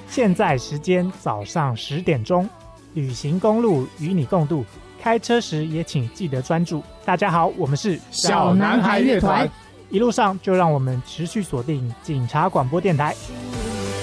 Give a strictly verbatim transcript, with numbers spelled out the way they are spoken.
现在时间早上十点钟，旅行公路与你共度，开车时也请记得专注。大家好，我们是小男孩乐团， 一路上就让我们持续锁定警察广播电台。